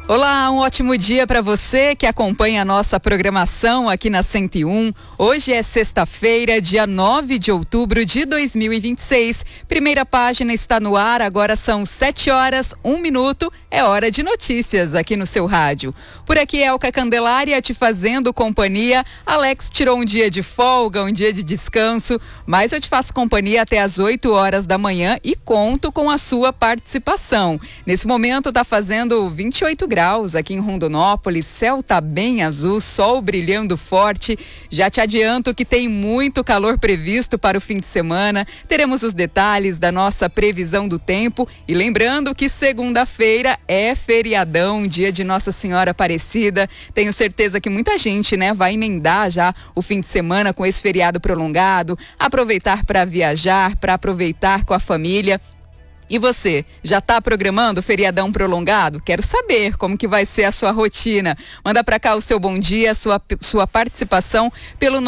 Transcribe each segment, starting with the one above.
Olá, um ótimo dia para você que acompanha a nossa programação aqui na 101. Hoje é sexta-feira, dia 9 de outubro de 2026. Primeira página está no ar, agora são 7 horas, 1 minuto. É hora de notícias aqui no seu rádio. Por aqui Elka Candelária te fazendo companhia. Alex tirou um dia de folga, um dia de descanso, mas eu te faço companhia até as 8 horas da manhã e conto com a sua participação. Nesse momento está fazendo 28 graus aqui em Rondonópolis, céu tá bem azul, sol brilhando forte. Já te adianto que tem muito calor previsto para o fim de semana. Teremos os detalhes da nossa previsão do tempo e lembrando que segunda-feira é feriadão, dia de Nossa Senhora Aparecida. Tenho certeza que muita gente, vai emendar já o fim de semana com esse feriado prolongado, aproveitar para viajar, para aproveitar com a família. E você, já está programando o feriadão prolongado? Quero saber como que vai ser a sua rotina. Manda para cá o seu bom dia, sua participação pelo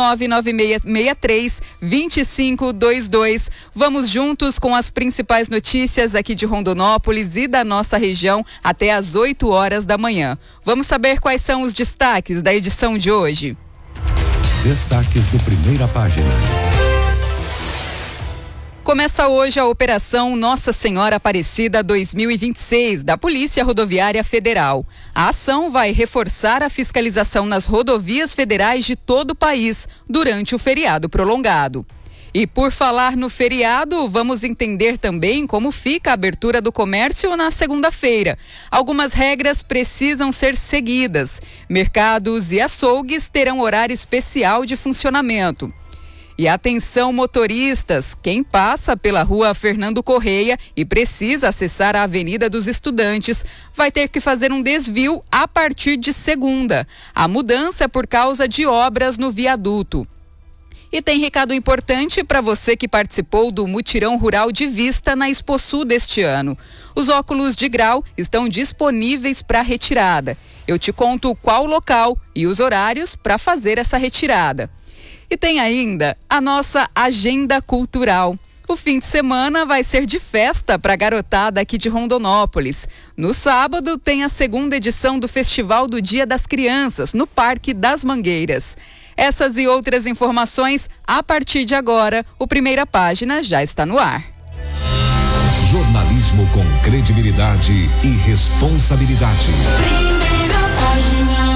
99663-2522. Vamos juntos com as principais notícias aqui de Rondonópolis e da nossa região até às 8 horas da manhã. Vamos saber quais são os destaques da edição de hoje. Destaques do Primeira Página. Começa hoje a Operação Nossa Senhora Aparecida 2026 da Polícia Rodoviária Federal. A ação vai reforçar a fiscalização nas rodovias federais de todo o país durante o feriado prolongado. E por falar no feriado, vamos entender também como fica a abertura do comércio na segunda-feira. Algumas regras precisam ser seguidas. Mercados e açougues terão horário especial de funcionamento. E atenção motoristas, quem passa pela rua Fernando Correia e precisa acessar a Avenida dos Estudantes vai ter que fazer um desvio a partir de segunda. A mudança é por causa de obras no viaduto. E tem recado importante para você que participou do Mutirão Rural de Vista na Exposul deste ano. Os óculos de grau estão disponíveis para retirada. Eu te conto qual local e os horários para fazer essa retirada. E tem ainda a nossa agenda cultural. O fim de semana vai ser de festa para a garotada aqui de Rondonópolis. No sábado tem a segunda edição do Festival do Dia das Crianças, no Parque das Mangueiras. Essas e outras informações, a partir de agora, o Primeira Página já está no ar. Jornalismo com credibilidade e responsabilidade. Primeira Página.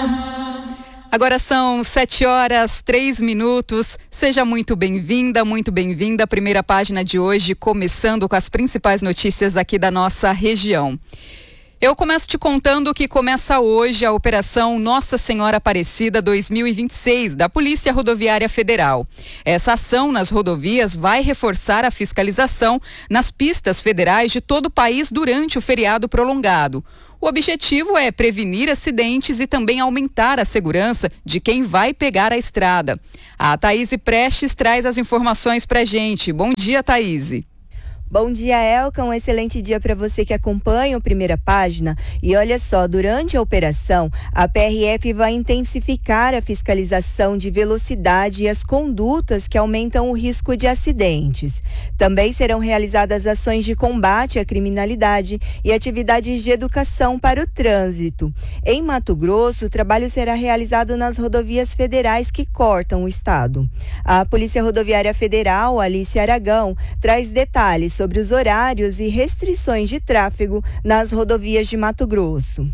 Agora são 7 horas, 3 minutos. Seja muito bem-vinda, muito bem-vinda. Primeira Página de hoje, começando com as principais notícias aqui da nossa região. Eu começo te contando que começa hoje a Operação Nossa Senhora Aparecida 2026 da Polícia Rodoviária Federal. Essa ação nas rodovias vai reforçar a fiscalização nas pistas federais de todo o país durante o feriado prolongado. O objetivo é prevenir acidentes e também aumentar a segurança de quem vai pegar a estrada. A Thaíse Prestes traz as informações pra gente. Bom dia, Thaíse. Bom dia, Elka. Um excelente dia para você que acompanha o Primeira Página. E olha só, durante a operação, a PRF vai intensificar a fiscalização de velocidade e as condutas que aumentam o risco de acidentes. Também serão realizadas ações de combate à criminalidade e atividades de educação para o trânsito. Em Mato Grosso, o trabalho será realizado nas rodovias federais que cortam o estado. A Polícia Rodoviária Federal, Alice Aragão, traz detalhes sobre os horários e restrições de tráfego nas rodovias de Mato Grosso.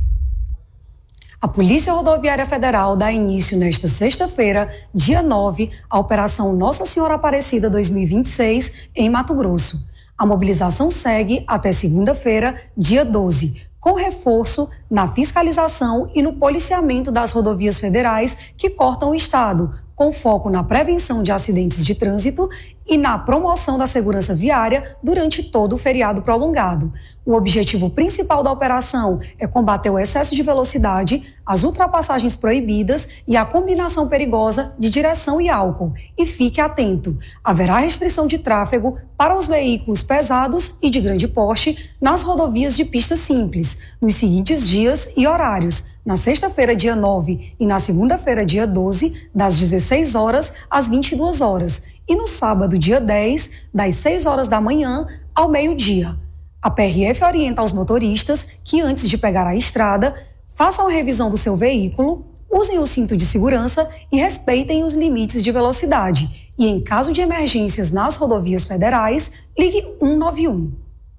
A Polícia Rodoviária Federal dá início nesta sexta-feira, dia 9, à Operação Nossa Senhora Aparecida 2026 em Mato Grosso. A mobilização segue até segunda-feira, dia 12, com reforço na fiscalização e no policiamento das rodovias federais que cortam o estado, com foco na prevenção de acidentes de trânsito e na promoção da segurança viária durante todo o feriado prolongado. O objetivo principal da operação é combater o excesso de velocidade, as ultrapassagens proibidas e a combinação perigosa de direção e álcool. E fique atento, haverá restrição de tráfego para os veículos pesados e de grande porte nas rodovias de pista simples, nos seguintes dias e horários: na sexta-feira, dia 9, e na segunda-feira, dia 12, das 16 horas às 22 horas, e no sábado, dia 10, das 6 horas da manhã ao meio-dia. A PRF orienta aos motoristas que, antes de pegar a estrada, façam a revisão do seu veículo, usem o cinto de segurança e respeitem os limites de velocidade. E, em caso de emergências nas rodovias federais, ligue 191.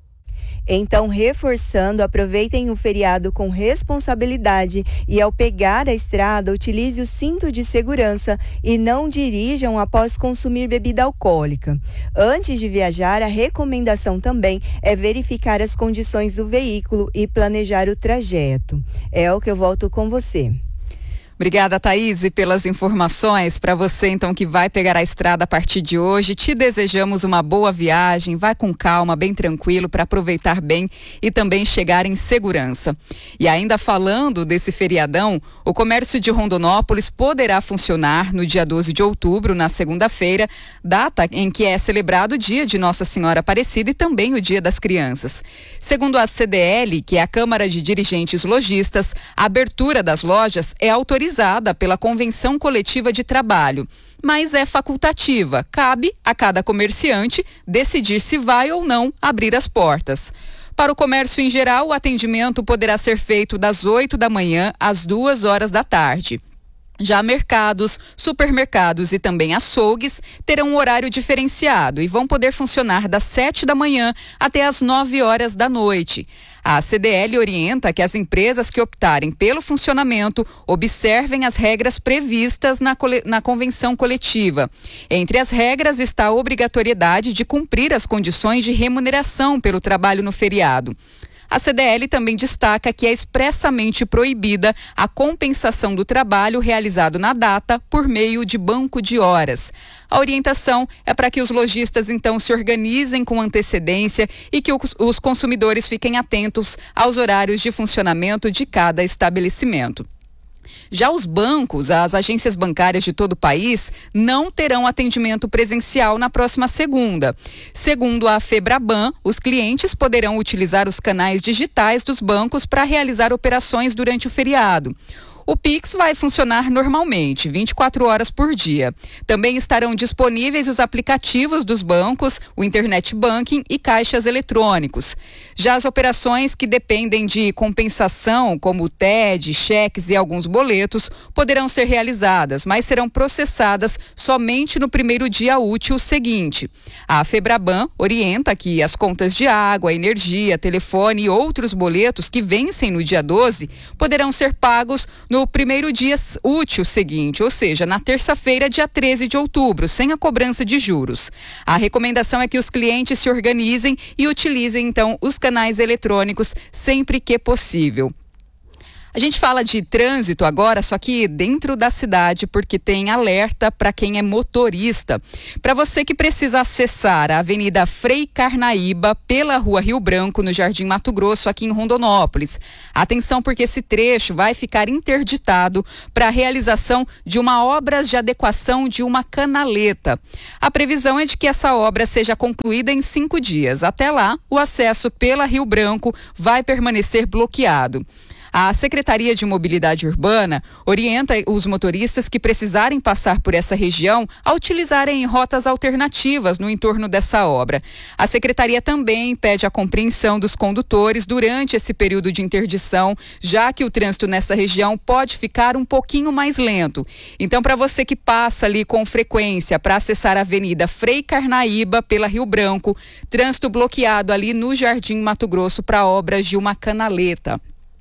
Então, reforçando, aproveitem o feriado com responsabilidade e, ao pegar a estrada, utilize o cinto de segurança e não dirijam após consumir bebida alcoólica. Antes de viajar, a recomendação também é verificar as condições do veículo e planejar o trajeto. É o que eu volto com você. Obrigada, Thaís, pelas informações. Para você, então, que vai pegar a estrada a partir de hoje, te desejamos uma boa viagem. Vai com calma, bem tranquilo, para aproveitar bem e também chegar em segurança. E ainda falando desse feriadão, o comércio de Rondonópolis poderá funcionar no dia 12 de outubro, na segunda-feira, data em que é celebrado o dia de Nossa Senhora Aparecida e também o Dia das Crianças. Segundo a CDL, que é a Câmara de Dirigentes Lojistas, a abertura das lojas é autorizada pela Convenção Coletiva de Trabalho, mas é facultativa. Cabe a cada comerciante decidir se vai ou não abrir as portas. Para o comércio em geral, o atendimento poderá ser feito das 8 da manhã às 2 horas da tarde. Já mercados, supermercados e também açougues terão um horário diferenciado e vão poder funcionar das 7 da manhã até as 9 horas da noite. A CDL orienta que as empresas que optarem pelo funcionamento observem as regras previstas na convenção coletiva. Entre as regras está a obrigatoriedade de cumprir as condições de remuneração pelo trabalho no feriado. A CDL também destaca que é expressamente proibida a compensação do trabalho realizado na data por meio de banco de horas. A orientação é para que os lojistas, então, se organizem com antecedência e que os consumidores fiquem atentos aos horários de funcionamento de cada estabelecimento. Já os bancos, as agências bancárias de todo o país, não terão atendimento presencial na próxima segunda. Segundo a Febraban, os clientes poderão utilizar os canais digitais dos bancos para realizar operações durante o feriado. O Pix vai funcionar normalmente, 24 horas por dia. Também estarão disponíveis os aplicativos dos bancos, o Internet Banking e caixas eletrônicos. Já as operações que dependem de compensação, como TED, cheques e alguns boletos, poderão ser realizadas, mas serão processadas somente no primeiro dia útil seguinte. A Febraban orienta que as contas de água, energia, telefone e outros boletos que vencem no dia 12 poderão ser pagos no primeiro dia útil seguinte, ou seja, na terça-feira, dia 13 de outubro, sem a cobrança de juros. A recomendação é que os clientes se organizem e utilizem, então, os canais eletrônicos sempre que possível. A gente fala de trânsito agora, só que dentro da cidade, porque tem alerta para quem é motorista. Para você que precisa acessar a Avenida Frei Carnaíba pela Rua Rio Branco, no Jardim Mato Grosso, aqui em Rondonópolis. Atenção, porque esse trecho vai ficar interditado para a realização de uma obra de adequação de uma canaleta. A previsão é de que essa obra seja concluída em 5 dias. Até lá, o acesso pela Rio Branco vai permanecer bloqueado. A Secretaria de Mobilidade Urbana orienta os motoristas que precisarem passar por essa região a utilizarem rotas alternativas no entorno dessa obra. A Secretaria também pede a compreensão dos condutores durante esse período de interdição, já que o trânsito nessa região pode ficar um pouquinho mais lento. Então, para você que passa ali com frequência para acessar a Avenida Frei Carnaíba pela Rio Branco, trânsito bloqueado ali no Jardim Mato Grosso para obras de uma canaleta.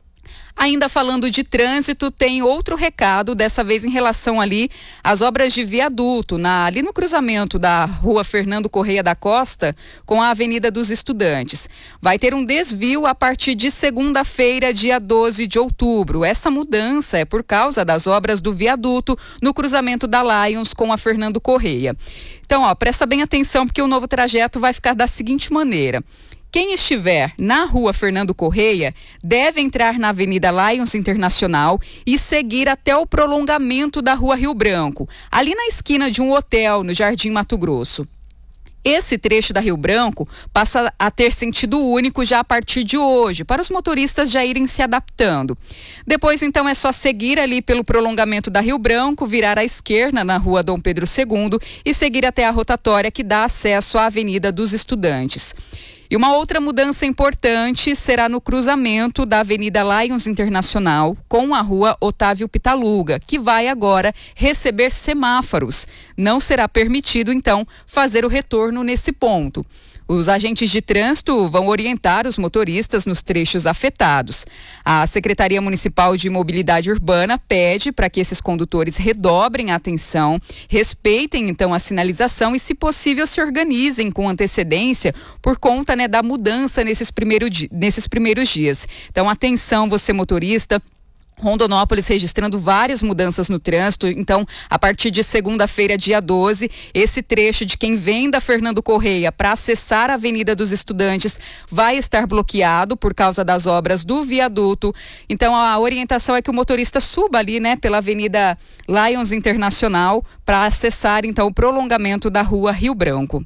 Ainda falando de trânsito, tem outro recado, dessa vez em relação ali às obras de viaduto, ali no cruzamento da Rua Fernando Correia da Costa com a Avenida dos Estudantes. Vai ter um desvio a partir de segunda-feira, dia 12 de outubro. Essa mudança é por causa das obras do viaduto no cruzamento da Lions com a Fernando Correia. Então, presta bem atenção, porque o novo trajeto vai ficar da seguinte maneira. Quem estiver na Rua Fernando Correia deve entrar na Avenida Lions Internacional e seguir até o prolongamento da Rua Rio Branco, ali na esquina de um hotel no Jardim Mato Grosso. Esse trecho da Rio Branco passa a ter sentido único já a partir de hoje, para os motoristas já irem se adaptando. Depois, então, é só seguir ali pelo prolongamento da Rio Branco, virar à esquerda na Rua Dom Pedro II e seguir até a rotatória que dá acesso à Avenida dos Estudantes. E uma outra mudança importante será no cruzamento da Avenida Lions Internacional com a Rua Otávio Pitaluga, que vai agora receber semáforos. Não será permitido, então, fazer o retorno nesse ponto. Os agentes de trânsito vão orientar os motoristas nos trechos afetados. A Secretaria Municipal de Mobilidade Urbana pede para que esses condutores redobrem a atenção, respeitem então a sinalização e, se possível, se organizem com antecedência por conta, né, da mudança nesses primeiros dias. Então, atenção, você motorista. Rondonópolis registrando várias mudanças no trânsito. Então, a partir de segunda-feira, dia 12, esse trecho de quem vem da Fernando Correia para acessar a Avenida dos Estudantes vai estar bloqueado por causa das obras do viaduto. Então, a orientação é que o motorista suba ali, né, pela Avenida Lions Internacional para acessar, então, o prolongamento da Rua Rio Branco.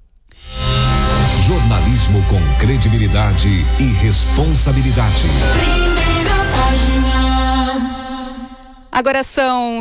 Jornalismo com credibilidade e responsabilidade. Primeira página. Agora são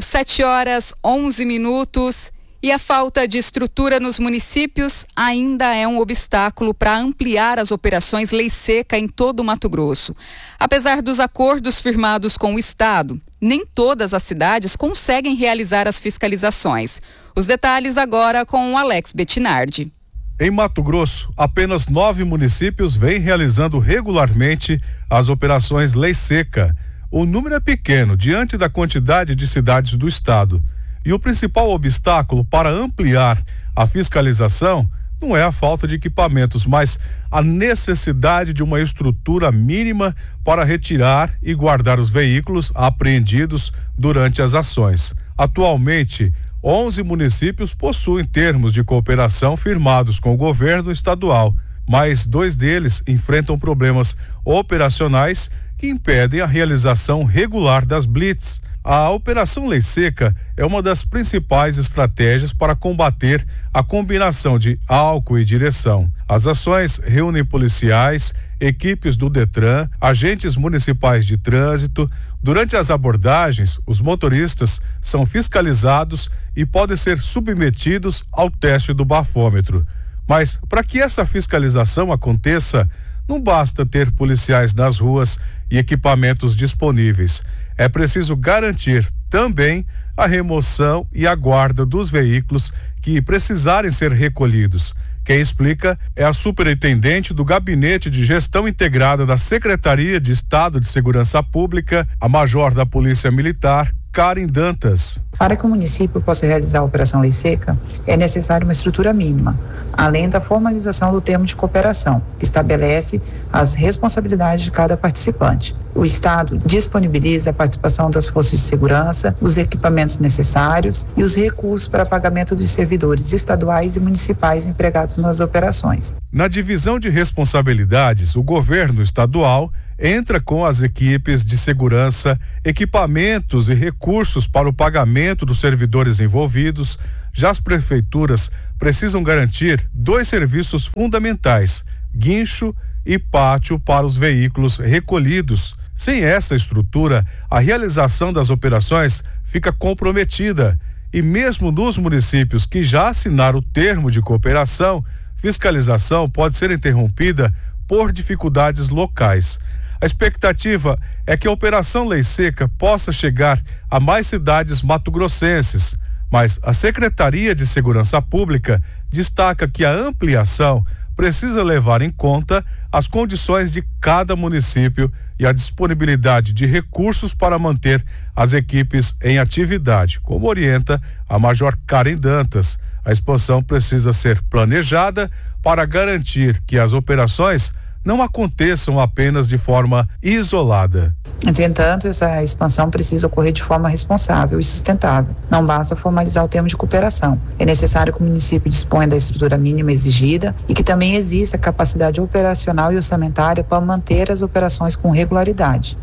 7h11 e a falta de estrutura nos municípios ainda é um obstáculo para ampliar as operações Lei Seca em todo o Mato Grosso. Apesar dos acordos firmados com o Estado, nem todas as cidades conseguem realizar as fiscalizações. Os detalhes agora com o Alex Bettinardi. Em Mato Grosso, apenas 9 municípios vêm realizando regularmente as operações Lei Seca. O número é pequeno diante da quantidade de cidades do estado. E o principal obstáculo para ampliar a fiscalização não é a falta de equipamentos, mas a necessidade de uma estrutura mínima para retirar e guardar os veículos apreendidos durante as ações. Atualmente, 11 municípios possuem termos de cooperação firmados com o governo estadual, mas 2 deles enfrentam problemas operacionais que impedem a realização regular das blitz. A Operação Lei Seca é uma das principais estratégias para combater a combinação de álcool e direção. As ações reúnem policiais, equipes do Detran, agentes municipais de trânsito. Durante as abordagens, os motoristas são fiscalizados e podem ser submetidos ao teste do bafômetro. Mas para que essa fiscalização aconteça, não basta ter policiais nas ruas e equipamentos disponíveis. É preciso garantir também a remoção e a guarda dos veículos que precisarem ser recolhidos. Quem explica é a superintendente do Gabinete de Gestão Integrada da Secretaria de Estado de Segurança Pública, a major da Polícia Militar, Karen Dantas. Para que o município possa realizar a Operação Lei Seca, é necessária uma estrutura mínima, além da formalização do termo de cooperação, que estabelece as responsabilidades de cada participante. O Estado disponibiliza a participação das forças de segurança, os equipamentos necessários e os recursos para pagamento dos servidores estaduais e municipais empregados nas operações. Na divisão de responsabilidades, o governo estadual entra com as equipes de segurança, equipamentos e recursos para o pagamento dos servidores envolvidos. Já as prefeituras precisam garantir 2 serviços fundamentais: guincho e pátio para os veículos recolhidos. Sem essa estrutura, a realização das operações fica comprometida. E mesmo nos municípios que já assinaram o termo de cooperação, fiscalização pode ser interrompida por dificuldades locais. A expectativa é que a Operação Lei Seca possa chegar a mais cidades mato-grossenses, mas a Secretaria de Segurança Pública destaca que a ampliação precisa levar em conta as condições de cada município e a disponibilidade de recursos para manter as equipes em atividade, como orienta a Major Karen Dantas. A expansão precisa ser planejada para garantir que as operações não aconteçam apenas de forma isolada. Entretanto, essa expansão precisa ocorrer de forma responsável e sustentável. Não basta formalizar o termo de cooperação. É necessário que o município disponha da estrutura mínima exigida e que também exista capacidade operacional e orçamentária para manter as operações com regularidade.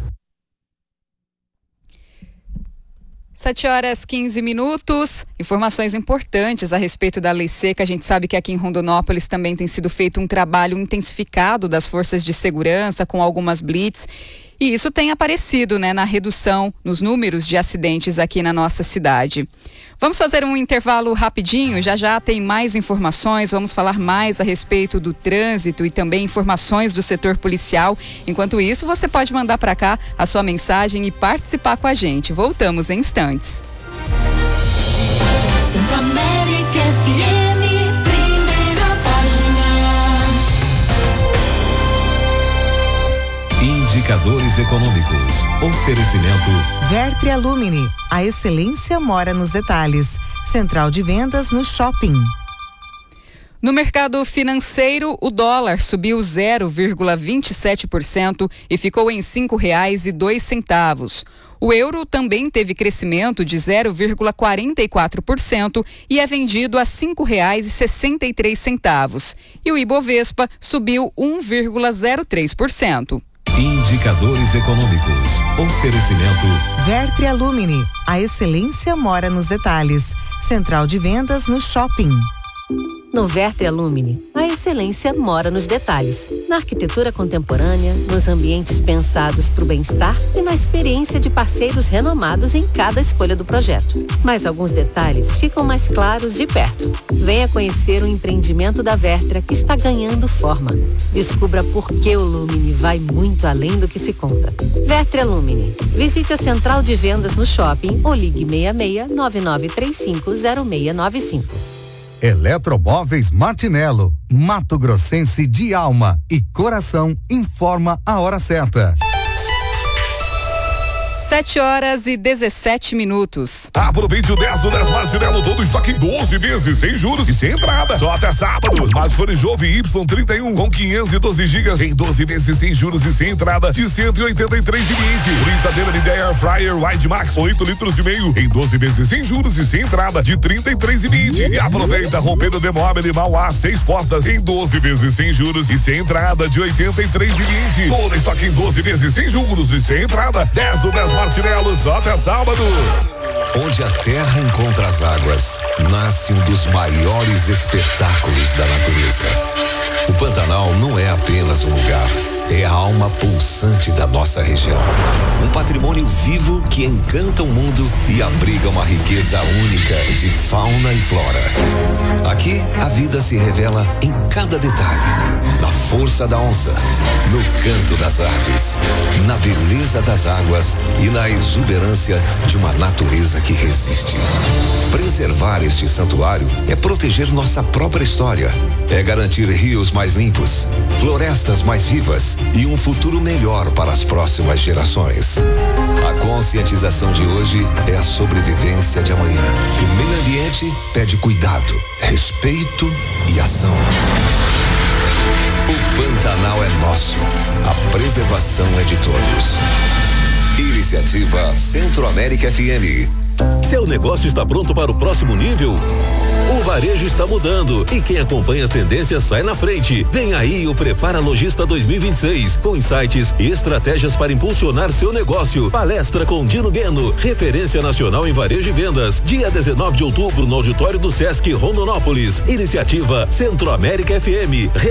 7h15. Informações importantes a respeito da Lei Seca. A gente sabe que aqui em Rondonópolis também tem sido feito um trabalho intensificado das forças de segurança com algumas blitz. E isso tem aparecido, né, na redução nos números de acidentes aqui na nossa cidade. Vamos fazer um intervalo rapidinho, já tem mais informações, vamos falar mais a respeito do trânsito e também informações do setor policial. Enquanto isso, você pode mandar para cá a sua mensagem e participar com a gente. Voltamos em instantes. Centro-América FM, primeira página. Indicadores econômicos. Oferecimento. Vertre Alumini. A excelência mora nos detalhes. Central de vendas no shopping. No mercado financeiro, o dólar subiu 0,27% e ficou em R$ 5,02. O euro também teve crescimento de 0,44% e é vendido a R$ 5,63. E o Ibovespa subiu 1,03%. Indicadores econômicos. Oferecimento. Vertre Alumini. A excelência mora nos detalhes. Central de vendas no shopping. No Vertre Alumini, a excelência mora nos detalhes. Na arquitetura contemporânea, nos ambientes pensados para o bem-estar e na experiência de parceiros renomados em cada escolha do projeto. Mas alguns detalhes ficam mais claros de perto. Venha conhecer o empreendimento da Vertra que está ganhando forma. Descubra por que o Lumini vai muito além do que se conta. Vertre Alumini. Visite a central de vendas no shopping ou ligue 66 9935 0695. Eletromóveis Martinello, Mato Grossense de alma e coração, informa a hora certa. 7h17. Aproveite o 10 do 10 Martinello, todo estoque em 12 vezes, sem juros e sem entrada. Só até sábado. Smartphone Jove Y31 com 512 GB em 12 vezes sem juros e sem entrada de 183,20. Britadeira de Air Fryer Wide Max 8 litros e meio em 12 vezes sem juros e sem entrada de 33,20. E aproveita rompendo de móvel Mauá 6 portas em 12 vezes sem juros e sem entrada de 83,20. Todo estoque em 12 vezes sem juros e sem entrada. 10 do 10 Martinello, só até sábado. Onde a terra encontra as águas, nasce um dos maiores espetáculos da natureza. O Pantanal não é apenas um lugar, é a alma pulsante da nossa região. Um patrimônio vivo que encanta o mundo e abriga uma riqueza única de fauna e flora. Aqui, a vida se revela em cada detalhe. Na força da onça, no canto das aves, na beleza das águas e na exuberância de uma natureza que resiste. Preservar este santuário é proteger nossa própria história, é garantir rios mais limpos, florestas mais vivas e um futuro melhor para as próximas gerações. A conscientização de hoje é a sobrevivência de amanhã. O meio ambiente pede cuidado, respeito e ação. O Pantanal é nosso. A preservação é de todos. Iniciativa Centro-América FM. Seu negócio está pronto para o próximo nível? O varejo está mudando e quem acompanha as tendências sai na frente. Vem aí o Prepara Logista 2026, com insights e estratégias para impulsionar seu negócio. Palestra com Dino Gueno, referência nacional em varejo e vendas. Dia 19 de outubro no auditório do Sesc Rondonópolis. Iniciativa Centro-América FM.